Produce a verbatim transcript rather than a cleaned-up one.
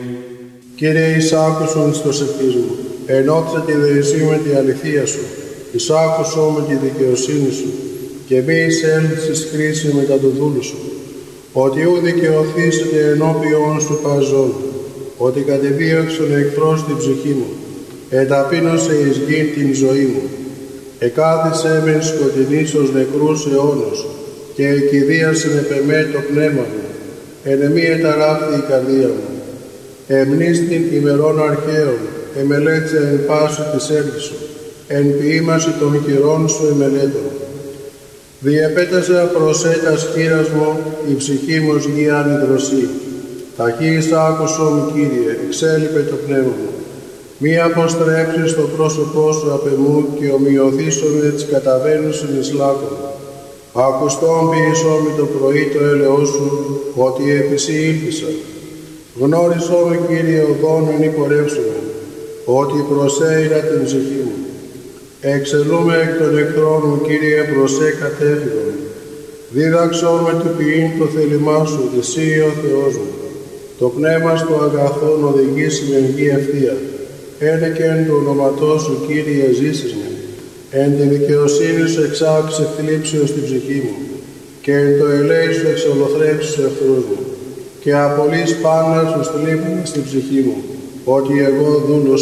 Κύριε, εισάκουσον εις προσευχής μου, ενώτισε τη δεησή με τη αληθεία σου, εισάκουσον με τη δικαιοσύνη σου, και μη εισέλθεις εις κρίση μετά του δούλου σου, ότι ου δικαιωθήσετε ενώπιον σου παζών, ότι κατεδίωξον εχθρός την ψυχή μου, εταπείνωσε εις γην την ζωή μου, εκάθισε μεν σκοτεινής ως νεκρούς αιώνος, και εκηδίασεν επ' εμέ το πνεύμα μου, εν εμή εταράχθη η καρδία μου. Εμνίστην ημερών αρχαίων, εμελέτησε εν πάση της έργης σου, εν ποίημαση των χειρών σου εμελέτων. Διεπέτασε προσέτας χείρας μου, η ψυχή μου ως γη ανιδροσή. Ταχύς άκουσον, Κύριε, εξέλιπε το πνεύμα μου. Μη αποστρέψεις το πρόσωπό σου απ' εμού και ομοιωθήσον έτσι καταβαίνουσιν εις λάκκον. Ακουστόν ποιησόν με το πρωί το έλεος σου, ότι επί σοι ήλπισα. Γνώρισόν με, Κύριε, οδόν εν υπορεύσουμε, ότι προσέειρα την ψυχή μου. Εξελούμε εκ των εχθρών μου, Κύριε, προσέ κατέφυγον. Δίδαξόν με του ποιήν το θέλημά σου, εσύ ο Θεός μου. Το πνεύμα στο αγαθόν οδηγήσει με γη ευθεία. Ένε και εν το ονοματό σου, Κύριε, ζήσεις με. Εν τη δικαιοσύνη σου εξάξε θλίψεως στην ψυχή μου, και εν το ελέη σου εξολοθρέψει τους εχθρούς μου, και απολύς πάντα στους θλίβους στην ψυχή μου, ότι εγώ δούλος